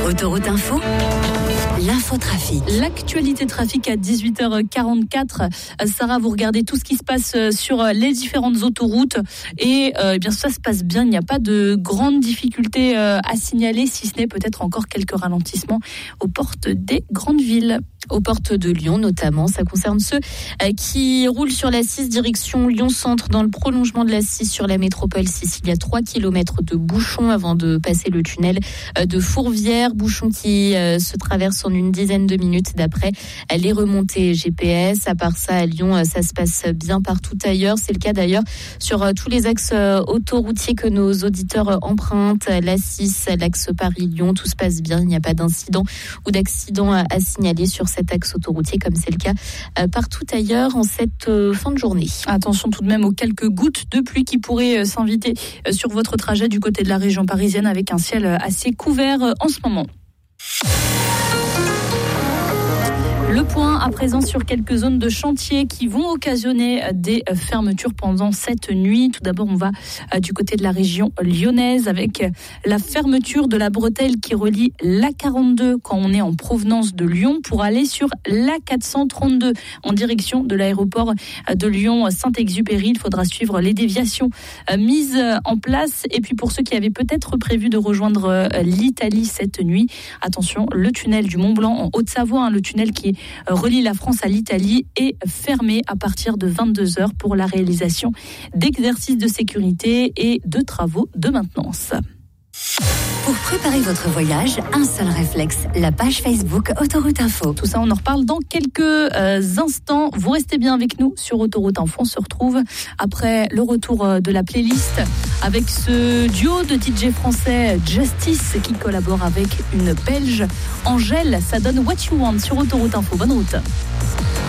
Autoroute Info, l'infotrafic. L'actualité trafic à 18h44. Sarah, vous regardez tout ce qui se passe sur les différentes autoroutes et bien ça se passe bien. Il n'y a pas de grandes difficultés à signaler, si ce n'est peut-être encore quelques ralentissements aux portes des grandes villes. Aux portes de Lyon notamment, ça concerne ceux qui roulent sur la 6 direction Lyon-Centre dans le prolongement de la 6 sur la métropole 6. Il y a 3 km de bouchons avant de passer le tunnel de Fourvière, bouchons qui se traversent en une dizaine de minutes d'après les remontées GPS. À part ça, à Lyon, ça se passe bien partout ailleurs. C'est le cas d'ailleurs sur tous les axes autoroutiers que nos auditeurs empruntent. La 6, l'axe Paris-Lyon, tout se passe bien. Il n'y a pas d'incident ou d'accident à signaler sur cet axe autoroutier comme c'est le cas partout ailleurs en cette fin de journée. Attention tout de même aux quelques gouttes de pluie qui pourraient s'inviter sur votre trajet du côté de la région parisienne avec un ciel assez couvert en ce moment. Le point à présent sur quelques zones de chantier qui vont occasionner des fermetures pendant cette nuit. Tout d'abord, on va du côté de la région lyonnaise avec la fermeture de la bretelle qui relie l'A42 quand on est en provenance de Lyon pour aller sur l'A432 en direction de l'aéroport de Lyon-Saint-Exupéry. Il faudra suivre les déviations mises en place. Et puis pour ceux qui avaient peut-être prévu de rejoindre l'Italie cette nuit, attention, le tunnel du Mont-Blanc en Haute-Savoie, le tunnel qui relie la France à l'Italie est fermé à partir de 22h pour la réalisation d'exercices de sécurité et de travaux de maintenance. Pour préparer votre voyage, un seul réflexe, la page Facebook Autoroute Info. Tout ça, on en reparle dans quelques instants. Vous restez bien avec nous sur Autoroute Info. On se retrouve après le retour de la playlist avec ce duo de DJ français Justice qui collabore avec une Belge, Angèle. Ça donne What You Want sur Autoroute Info. Bonne route.